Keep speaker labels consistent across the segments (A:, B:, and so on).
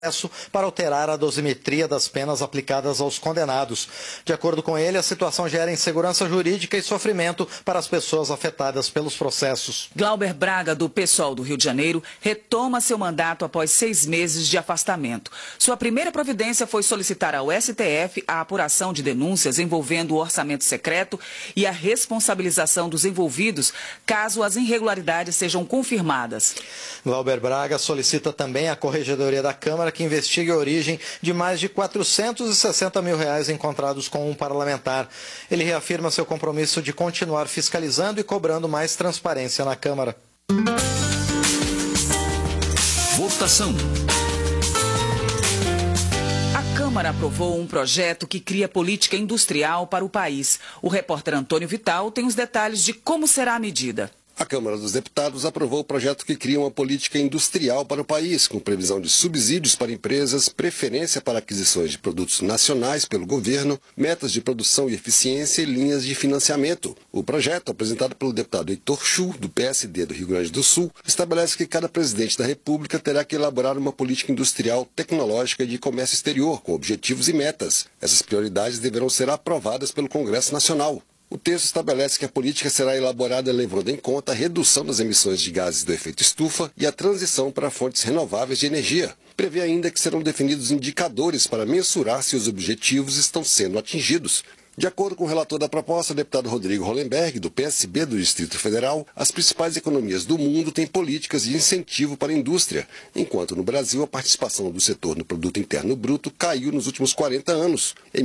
A: para alterar a dosimetria das penas aplicadas aos condenados. De acordo com ele, a situação gera insegurança jurídica e sofrimento para as pessoas afetadas pelos processos.
B: Glauber Braga, do PSOL do Rio de Janeiro, retoma seu mandato após 6 meses de afastamento. Sua primeira providência foi solicitar ao STF a apuração de denúncias envolvendo o orçamento secreto e a responsabilização dos envolvidos caso as irregularidades sejam confirmadas.
A: Glauber Braga solicita também à Corregedoria da Câmara que investigue a origem de mais de R$460 mil encontrados com um parlamentar. Ele reafirma seu compromisso de continuar fiscalizando e cobrando mais transparência na Câmara.
C: Votação.
B: A Câmara aprovou um projeto que cria política industrial para o país. O repórter Antônio Vital tem os detalhes de como será a medida.
D: A Câmara dos Deputados aprovou o projeto que cria uma política industrial para o país, com previsão de subsídios para empresas, preferência para aquisições de produtos nacionais pelo governo, metas de produção e eficiência e linhas de financiamento. O projeto, apresentado pelo deputado Heitor Chu, do PSD do Rio Grande do Sul, estabelece que cada presidente da República terá que elaborar uma política industrial, tecnológica e de comércio exterior, com objetivos e metas. Essas prioridades deverão ser aprovadas pelo Congresso Nacional. O texto estabelece que a política será elaborada levando em conta a redução das emissões de gases do efeito estufa e a transição para fontes renováveis de energia. Prevê ainda que serão definidos indicadores para mensurar se os objetivos estão sendo atingidos. De acordo com o relator da proposta, o deputado Rodrigo Hollenberg, do PSB do Distrito Federal, as principais economias do mundo têm políticas de incentivo para a indústria, enquanto no Brasil a participação do setor no Produto Interno Bruto caiu nos últimos 40 anos. Em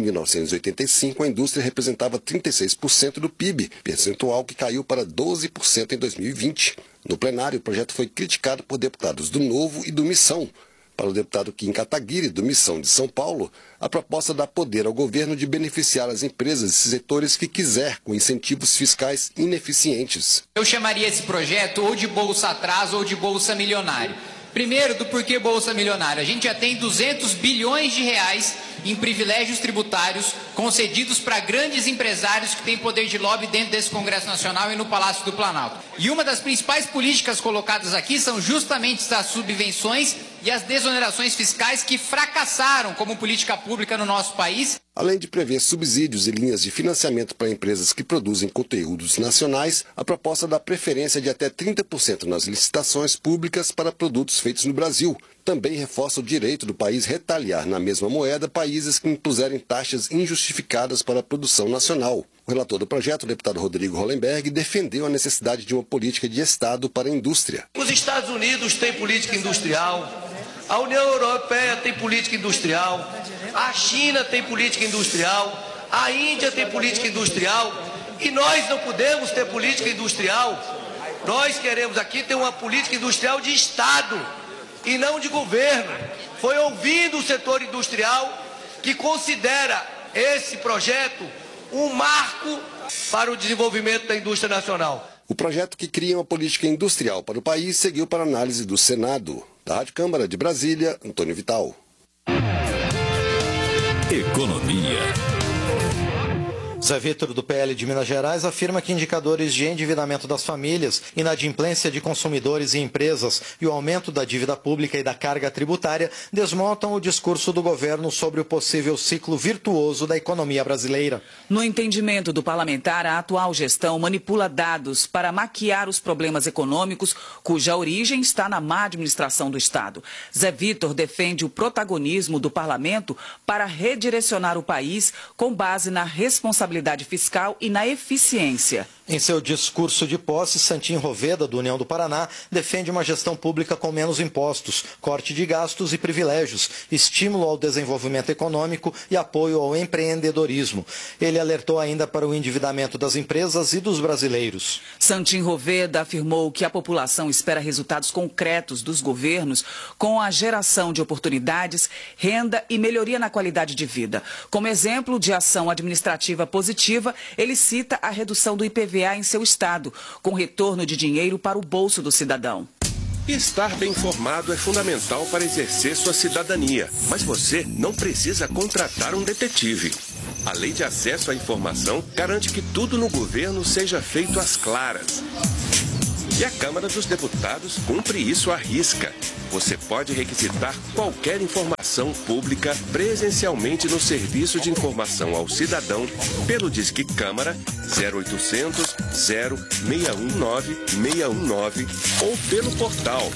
D: 1985, a indústria representava 36% do PIB, percentual que caiu para 12% em 2020. No plenário, o projeto foi criticado por deputados do Novo e do Missão. Para o deputado Kim Kataguiri, do Missão de São Paulo, a proposta dá poder ao governo de beneficiar as empresas e setores que quiser, com incentivos fiscais ineficientes.
E: Eu chamaria esse projeto ou de Bolsa Atraso ou de Bolsa Milionário. Primeiro, do porquê Bolsa Milionário. A gente já tem 200 bilhões de reais em privilégios tributários concedidos para grandes empresários que têm poder de lobby dentro desse Congresso Nacional e no Palácio do Planalto. E uma das principais políticas colocadas aqui são justamente as subvenções e as desonerações fiscais que fracassaram como política pública no nosso país.
D: Além de prever subsídios e linhas de financiamento para empresas que produzem conteúdos nacionais, a proposta dá preferência de até 30% nas licitações públicas para produtos feitos no Brasil. Também reforça o direito do país retaliar na mesma moeda países que impuserem taxas injustificadas para a produção nacional. O relator do projeto, o deputado Rodrigo Hollenberg, defendeu a necessidade de uma política de Estado para a indústria.
F: Os Estados Unidos têm política industrial, a União Europeia tem política industrial, a China tem política industrial, a Índia tem política industrial e nós não podemos ter política industrial. Nós queremos aqui ter uma política industrial de Estado e não de governo. Foi ouvindo o setor industrial que considera esse projeto um marco para o desenvolvimento da indústria nacional.
D: O projeto que cria uma política industrial para o país seguiu para análise do Senado. Da Rádio Câmara de Brasília, Antônio Vital.
C: Economia.
A: Zé Vitor, do PL de Minas Gerais, afirma que indicadores de endividamento das famílias, inadimplência de consumidores e empresas e o aumento da dívida pública e da carga tributária desmontam o discurso do governo sobre o possível ciclo virtuoso da economia brasileira.
B: No entendimento do parlamentar, a atual gestão manipula dados para maquiar os problemas econômicos, cuja origem está na má administração do Estado. Zé Vitor defende o protagonismo do parlamento para redirecionar o país com base na responsabilidade fiscal e na eficiência.
A: Em seu discurso de posse, Santim Roveda, do União do Paraná, defende uma gestão pública com menos impostos, corte de gastos e privilégios, estímulo ao desenvolvimento econômico e apoio ao empreendedorismo. Ele alertou ainda para o endividamento das empresas e dos brasileiros.
B: Santim Roveda afirmou que a população espera resultados concretos dos governos com a geração de oportunidades, renda e melhoria na qualidade de vida. Como exemplo de ação administrativa positiva, ele cita a redução do IPVA em seu estado, com retorno de dinheiro para o bolso do cidadão.
G: Estar bem informado é fundamental para exercer sua cidadania, mas você não precisa contratar um detetive. A Lei de Acesso à Informação garante que tudo no governo seja feito às claras. E a Câmara dos Deputados cumpre isso à risca. Você pode requisitar qualquer informação pública presencialmente no Serviço de Informação ao Cidadão pelo Disque Câmara 0800 0619 619 ou pelo portal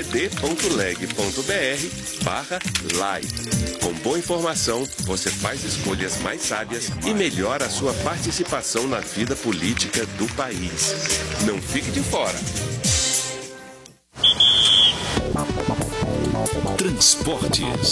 G: cd.leg.br/live. Com boa informação, você faz escolhas mais sábias e melhora a sua participação na vida política do país. Não fique de fora.
C: Transportes.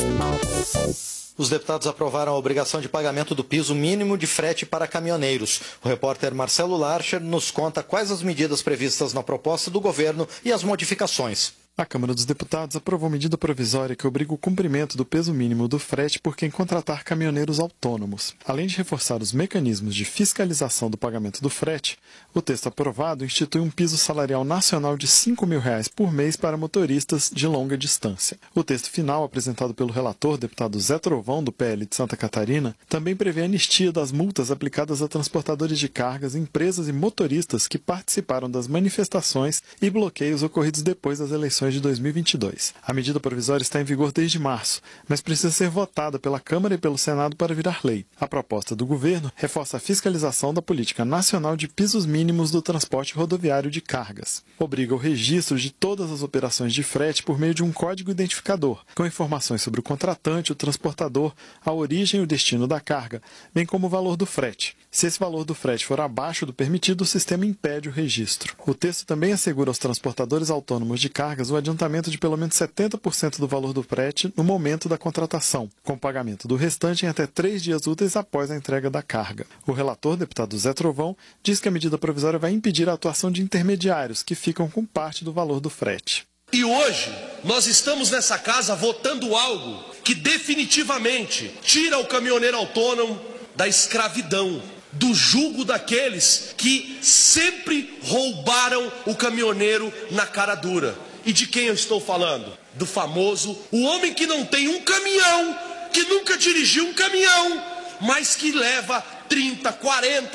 A: Os deputados aprovaram a obrigação de pagamento do piso mínimo de frete para caminhoneiros. O repórter Marcelo Larcher nos conta quais as medidas previstas na proposta do governo e as modificações.
H: A Câmara dos Deputados aprovou medida provisória que obriga o cumprimento do peso mínimo do frete por quem contratar caminhoneiros autônomos. Além de reforçar os mecanismos de fiscalização do pagamento do frete, o texto aprovado institui um piso salarial nacional de R$ 5.000 por mês para motoristas de longa distância. O texto final, apresentado pelo relator, deputado Zé Trovão, do PL de Santa Catarina, também prevê anistia das multas aplicadas a transportadores de cargas, empresas e motoristas que participaram das manifestações e bloqueios ocorridos depois das eleições de 2022. A medida provisória está em vigor desde março, mas precisa ser votada pela Câmara e pelo Senado para virar lei. A proposta do governo reforça a fiscalização da Política Nacional de Pisos Mínimos do Transporte Rodoviário de Cargas. Obriga o registro de todas as operações de frete por meio de um código identificador, com informações sobre o contratante, o transportador, a origem e o destino da carga, bem como o valor do frete. Se esse valor do frete for abaixo do permitido, o sistema impede o registro. O texto também assegura aos transportadores autônomos de cargas o adiantamento de pelo menos 70% do valor do frete no momento da contratação, com pagamento do restante em até 3 dias úteis após a entrega da carga. O relator, deputado Zé Trovão, diz que a medida provisória vai impedir a atuação de intermediários que ficam com parte do valor do frete.
I: E hoje nós estamos nessa casa votando algo que definitivamente tira o caminhoneiro autônomo da escravidão, do jugo daqueles que sempre roubaram o caminhoneiro na cara dura. E de quem eu estou falando? Do famoso, o homem que não tem um caminhão, que nunca dirigiu um caminhão, mas que leva 30%, 40%,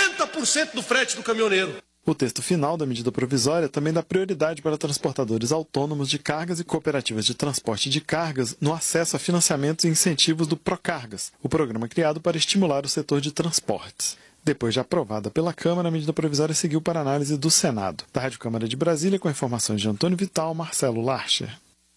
I: 50% do frete do caminhoneiro.
H: O texto final da medida provisória também dá prioridade para transportadores autônomos de cargas e cooperativas de transporte de cargas no acesso a financiamentos e incentivos do Procargas, o programa criado para estimular o setor de transportes. Depois de aprovada pela Câmara, a medida provisória seguiu para análise do Senado. Da Rádio Câmara de Brasília, com informações de Antônio Vital, Marcelo Larcher.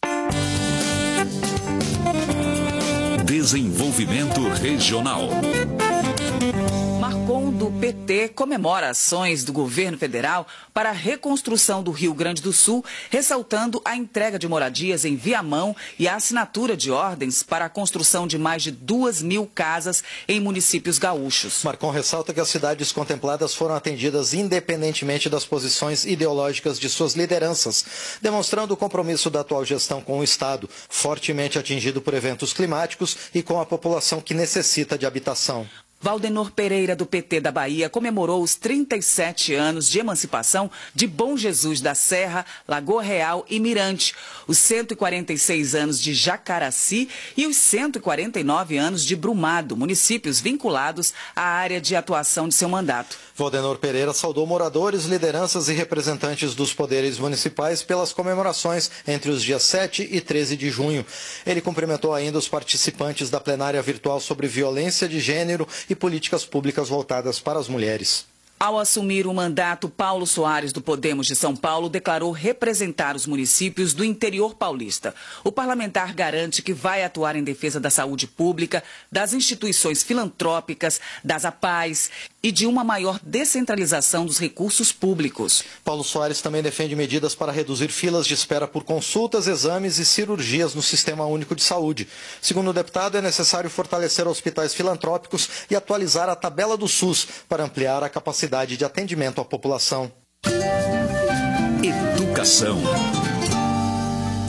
C: Desenvolvimento Regional.
B: Marcon, do PT, comemora ações do governo federal para a reconstrução do Rio Grande do Sul, ressaltando a entrega de moradias em Viamão e a assinatura de ordens para a construção de mais de 2.000 casas em municípios gaúchos.
A: Marcon ressalta que as cidades contempladas foram atendidas independentemente das posições ideológicas de suas lideranças, demonstrando o compromisso da atual gestão com o Estado, fortemente atingido por eventos climáticos e com a população que necessita de habitação.
B: Valdenor Pereira, do PT da Bahia, comemorou os 37 anos de emancipação de Bom Jesus da Serra, Lagoa Real e Mirante, os 146 anos de Jacaraci e os 149 anos de Brumado, municípios vinculados à área de atuação de seu mandato.
A: Valdenor Pereira saudou moradores, lideranças e representantes dos poderes municipais pelas comemorações entre os dias 7 e 13 de junho. Ele cumprimentou ainda os participantes da plenária virtual sobre violência de gênero e políticas públicas voltadas para as mulheres.
B: Ao assumir o mandato, Paulo Soares, do Podemos de São Paulo, declarou representar os municípios do interior paulista. O parlamentar garante que vai atuar em defesa da saúde pública, das instituições filantrópicas, das APAES e de uma maior descentralização dos recursos públicos.
A: Paulo Soares também defende medidas para reduzir filas de espera por consultas, exames e cirurgias no Sistema Único de Saúde. Segundo o deputado, é necessário fortalecer hospitais filantrópicos e atualizar a tabela do SUS para ampliar a capacidade de atendimento à população.
C: Educação.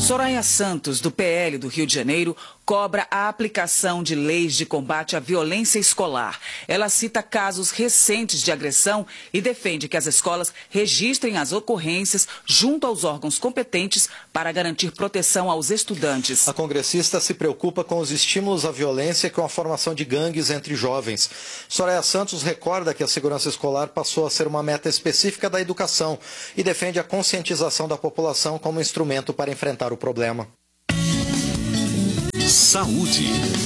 B: Soraya Santos, do PL do Rio de Janeiro, cobra a aplicação de leis de combate à violência escolar. Ela cita casos recentes de agressão e defende que as escolas registrem as ocorrências junto aos órgãos competentes para garantir proteção aos estudantes.
A: A congressista se preocupa com os estímulos à violência e com a formação de gangues entre jovens. Soraya Santos recorda que a segurança escolar passou a ser uma meta específica da educação e defende a conscientização da população como instrumento para enfrentar o problema.
C: Saúde.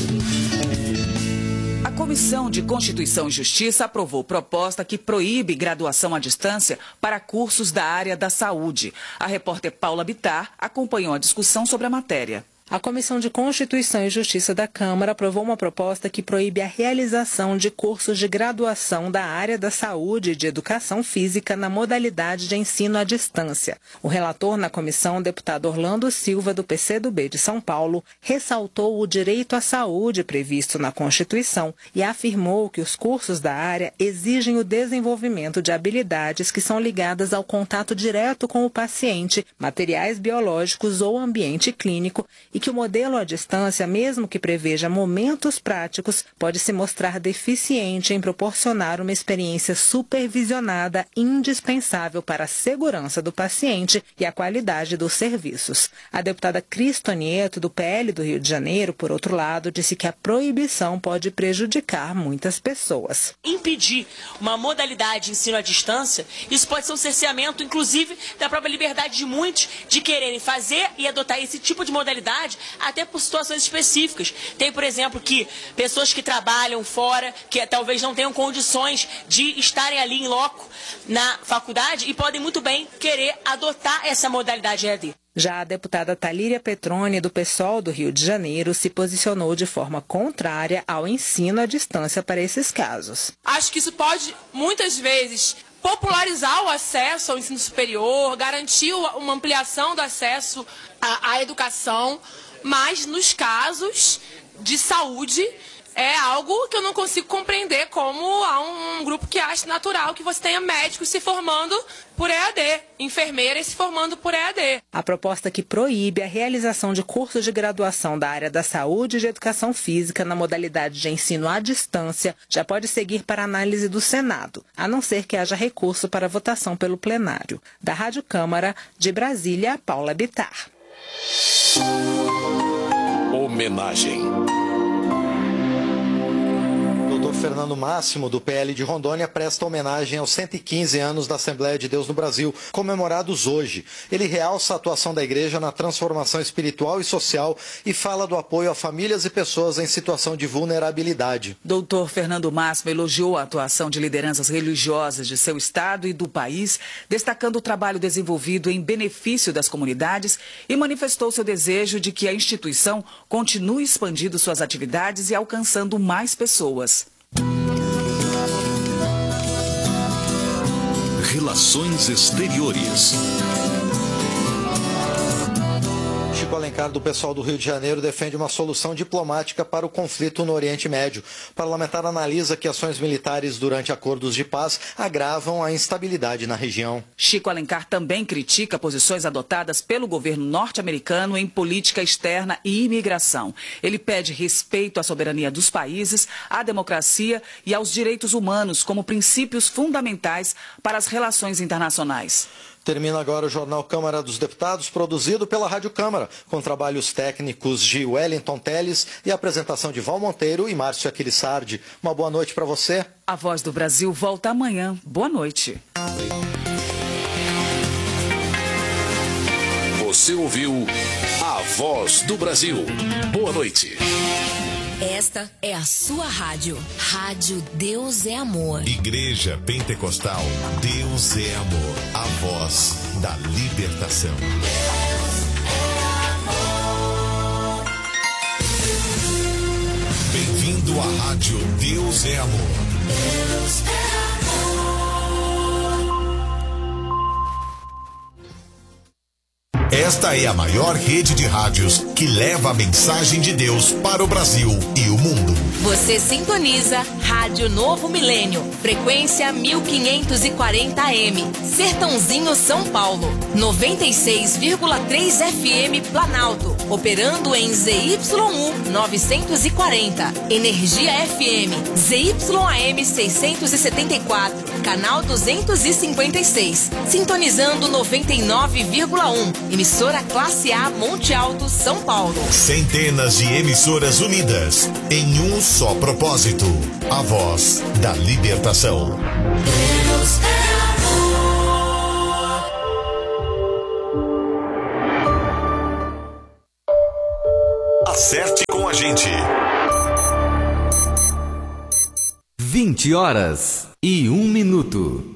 B: A Comissão de Constituição e Justiça aprovou proposta que proíbe graduação à distância para cursos da área da saúde. A repórter Paula Bittar acompanhou a discussão sobre a matéria.
J: A Comissão de Constituição e Justiça da Câmara aprovou uma proposta que proíbe a realização de cursos de graduação da área da saúde e de educação física na modalidade de ensino à distância. O relator na comissão, deputado Orlando Silva, do PCdoB de São Paulo, ressaltou o direito à saúde previsto na Constituição e afirmou que os cursos da área exigem o desenvolvimento de habilidades que são ligadas ao contato direto com o paciente, materiais biológicos ou ambiente clínico, e que o modelo à distância, mesmo que preveja momentos práticos, pode se mostrar deficiente em proporcionar uma experiência supervisionada indispensável para a segurança do paciente e a qualidade dos serviços. A deputada Cristonieto, do PL do Rio de Janeiro, por outro lado, disse que a proibição pode prejudicar muitas pessoas.
K: Impedir uma modalidade de ensino à distância, isso pode ser um cerceamento, inclusive, da própria liberdade de muitos de quererem fazer e adotar esse tipo de modalidade até por situações específicas. Tem, por exemplo, que pessoas que trabalham fora, que talvez não tenham condições de estarem ali em loco na faculdade e podem muito bem querer adotar essa modalidade EAD.
J: Já a deputada Talíria Petroni, do PSOL do Rio de Janeiro, se posicionou de forma contrária ao ensino à distância para esses casos.
L: Acho que isso pode, muitas vezes, popularizar o acesso ao ensino superior, garantir uma ampliação do acesso à educação, mas nos casos de saúde é algo que eu não consigo compreender, como há um grupo que acha natural que você tenha médicos se formando por EAD, enfermeiras se formando por EAD.
J: A proposta que proíbe a realização de cursos de graduação da área da saúde e de educação física na modalidade de ensino à distância já pode seguir para análise do Senado, a não ser que haja recurso para votação pelo plenário. Da Rádio Câmara, de Brasília, Paula Bittar.
C: Homenagem.
A: Dr. Fernando Máximo, do PL de Rondônia, presta homenagem aos 115 anos da Assembleia de Deus no Brasil, comemorados hoje. Ele realça a atuação da igreja na transformação espiritual e social e fala do apoio a famílias e pessoas em situação de vulnerabilidade.
B: Dr. Fernando Máximo elogiou a atuação de lideranças religiosas de seu estado e do país, destacando o trabalho desenvolvido em benefício das comunidades e manifestou seu desejo de que a instituição continue expandindo suas atividades e alcançando mais pessoas.
C: Relações Exteriores.
A: Chico Alencar, do PSOL do Rio de Janeiro, defende uma solução diplomática para o conflito no Oriente Médio. O parlamentar analisa que ações militares durante acordos de paz agravam a instabilidade na região.
B: Chico Alencar também critica posições adotadas pelo governo norte-americano em política externa e imigração. Ele pede respeito à soberania dos países, à democracia e aos direitos humanos como princípios fundamentais para as relações internacionais.
A: Termina agora o Jornal Câmara dos Deputados, produzido pela Rádio Câmara, com trabalhos técnicos de Wellington Teles e apresentação de Val Monteiro e Márcio Aquilissardi. Uma boa noite para você.
B: A Voz do Brasil volta amanhã. Boa noite.
C: Você ouviu A Voz do Brasil. Boa noite.
M: Esta é a sua rádio. Rádio Deus é Amor.
N: Igreja Pentecostal Deus é Amor. A voz da libertação.
M: Deus é amor.
N: Bem-vindo à rádio Deus é Amor.
M: Deus é amor.
N: Esta é a maior rede de rádios que leva a mensagem de Deus para o Brasil e o mundo.
M: Você sintoniza Rádio Novo Milênio, frequência 1540 AM, Sertãozinho, São Paulo, 96,3 FM Planalto, operando em ZYU 940, Energia FM, ZYAM 674, canal 256, sintonizando 99,1, emissora Classe A Monte Alto, São Paulo.
N: Centenas de emissoras unidas em um só propósito, a voz da libertação.
M: Deus é amor.
N: Acerte com a gente.
O: 20h01.